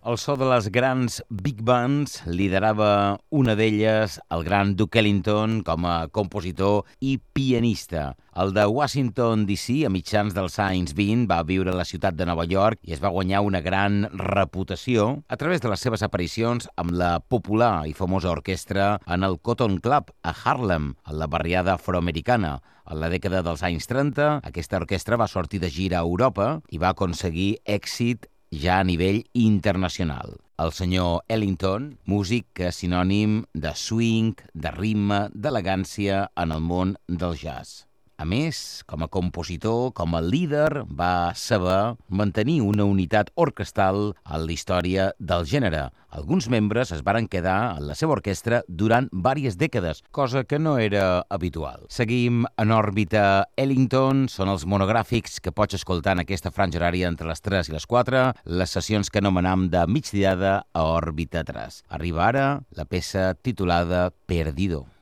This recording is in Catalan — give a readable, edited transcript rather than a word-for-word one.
El so de les grans big bands liderava una d'elles, el gran Duke Ellington, com a compositor i pianista. El de Washington, D.C., a mitjans dels anys 20, va viure a la ciutat de Nova York i es va guanyar una gran reputació a través de les seves aparicions amb la popular i famosa orquestra en el Cotton Club a Harlem, a la barriada afroamericana. En la dècada dels anys 30, aquesta orquestra va sortir de gira a Europa i va aconseguir èxit ja a nivell internacional. El senyor Ellington, músic que és sinònim de swing, de ritme, d'elegància en el món del jazz. A més, com a compositor, com a líder, va saber mantenir una unitat orquestral en la història del gènere. Alguns membres es varen quedar en la seva orquestra durant diverses dècades, cosa que no era habitual. Seguim en òrbita Ellington, són els monogràfics que pots escoltar en aquesta franja horària entre les 3 i les 4, les sessions que anomenam de migdiada a òrbita 3. Arriba ara la peça titulada Perdido.